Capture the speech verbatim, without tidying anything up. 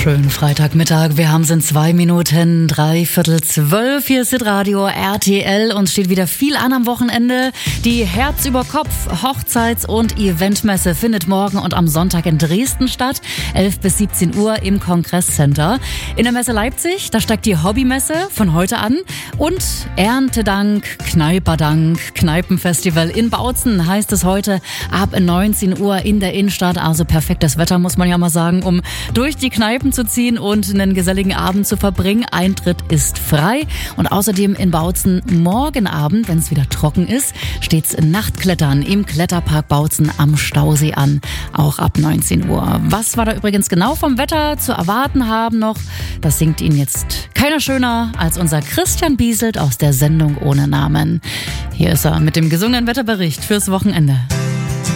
Schönen Freitagmittag. Wir haben es in zwei Minuten, drei Viertel zwölf. Hier ist Hitradio R T L und steht wieder viel an am Wochenende. Die Herz über Kopf Hochzeits- und Eventmesse findet morgen und am Sonntag in Dresden statt. elf bis siebzehn Uhr im Kongresscenter. In der Messe Leipzig, da steigt die Hobbymesse von heute an. Und Erntedank, Kneiperdank, Kneipenfestival in Bautzen heißt es heute ab neunzehn Uhr in der Innenstadt. Also perfektes Wetter, muss man ja mal sagen, um durch die Kneipen zu ziehen und einen geselligen Abend zu verbringen. Eintritt ist frei. Und außerdem in Bautzen morgen Abend, wenn es wieder trocken ist, steht's Nachtklettern im Kletterpark Bautzen am Stausee an. Auch ab neunzehn Uhr. Was wir da übrigens genau vom Wetter zu erwarten haben noch, das singt Ihnen jetzt keiner schöner als unser Christian Bieselt aus der Sendung ohne Namen. Hier ist er mit dem gesungenen Wetterbericht fürs Wochenende.